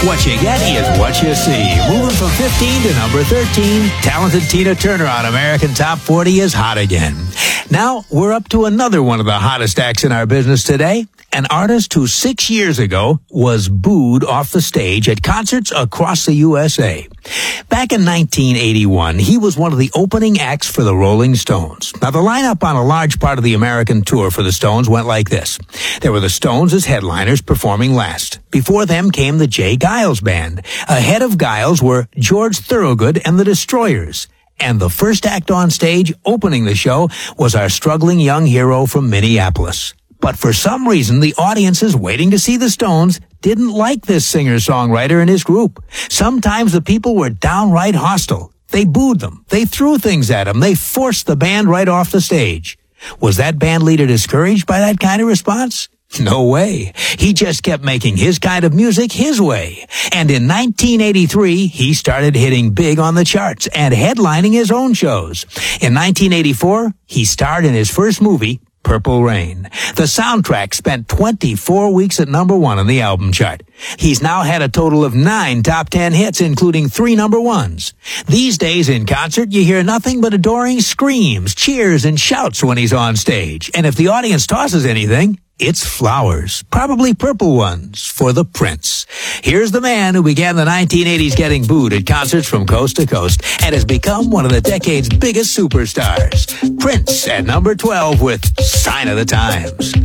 What you get is what you see. Moving from 15 to number 13, talented Tina Turner on American Top 40 is hot again. Now, we're up to another one of the hottest acts in our business today. An artist who 6 years ago was booed off the stage at concerts across the USA. Back in 1981, he was one of the opening acts for the Rolling Stones. Now, the lineup on a large part of the American tour for the Stones went like this. There were the Stones as headliners performing last. Before them came the Jay Giles Band. Ahead of Giles were George Thorogood and the Destroyers. And the first act on stage opening the show was our struggling young hero from Minneapolis. But for some reason, the audiences waiting to see the Stones didn't like this singer-songwriter and his group. Sometimes the people were downright hostile. They booed them. They threw things at them. They forced the band right off the stage. Was that band leader discouraged by that kind of response? No way. He just kept making his kind of music his way. And in 1983, he started hitting big on the charts and headlining his own shows. In 1984, he starred in his first movie, Purple Rain. The soundtrack spent 24 weeks at number 1 on the album chart. He's now had a total of 9 top 10 hits, including 3 number 1s. These days in concert, you hear nothing but adoring screams, cheers, and shouts when he's on stage. And if the audience tosses anything, it's flowers, probably purple ones, for the Prince. Here's the man who began the 1980s getting booed at concerts from coast to coast and has become one of the decade's biggest superstars. Prince at number 12 with Sign of the Times.